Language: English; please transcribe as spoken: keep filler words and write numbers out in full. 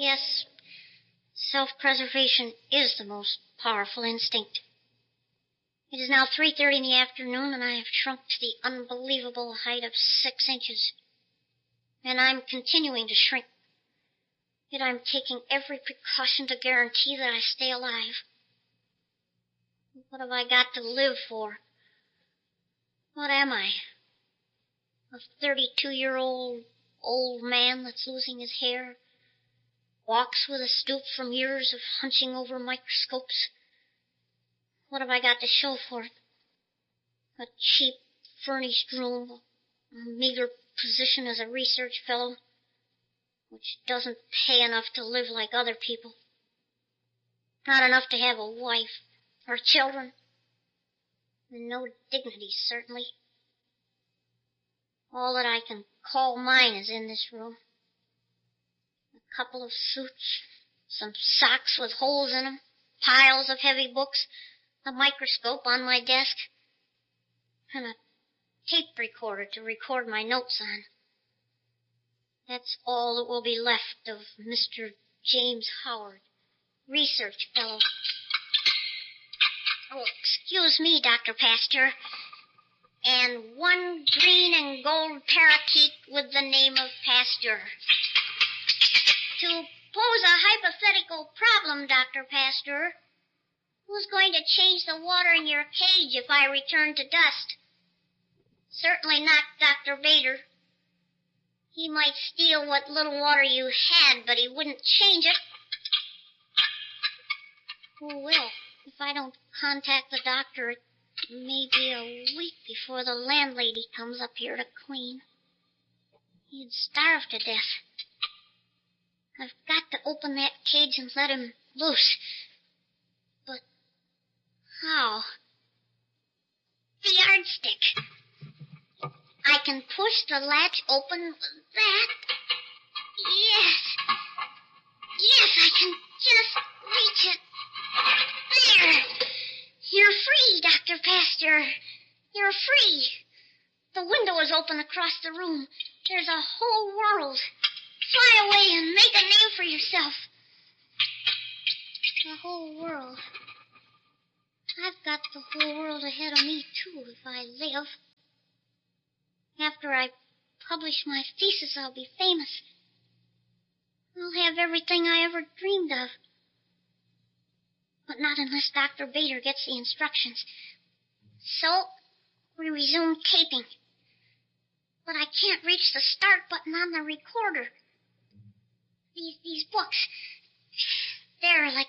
Yes, self-preservation is the most powerful instinct. It is now three thirty in the afternoon, and I have shrunk to the unbelievable height of six inches. And I'm continuing to shrink. Yet I'm taking every precaution to guarantee that I stay alive. What have I got to live for? What am I? A thirty-two-year-old old man that's losing his hair, walks with a stoop from years of hunching over microscopes. What have I got to show for it? A cheap, furnished room, a meager position as a research fellow, which doesn't pay enough to live like other people. Not enough to have a wife or children, and no dignity, certainly. All that I can call mine is in this room. A couple of suits, some socks with holes in them, piles of heavy books, a microscope on my desk, and a tape recorder to record my notes on. That's all that will be left of Mister James Howard, research fellow. Oh, excuse me, Doctor Pasteur. And one green and gold parakeet with the name of Pasteur. To pose a hypothetical problem, Doctor Pasteur, who's going to change the water in your cage if I return to dust? Certainly not Doctor Bader. He might steal what little water you had, but he wouldn't change it. Who will? If I don't contact the doctor, it may be a week before the landlady comes up here to clean. He'd starve to death. I've got to open that cage and let him loose. But how? The yardstick. I can push the latch open with that. Yes. Yes, I can just reach it. There. You're free, Doctor Pasteur. You're free. The window is open across the room. There's a whole world. Fly away and make a name for yourself. The whole world. I've got the whole world ahead of me, too, if I live. After I publish my thesis, I'll be famous. I'll have everything I ever dreamed of. But not unless Doctor Bader gets the instructions. So, we resume taping. But I can't reach the start button on the recorder. These, these books,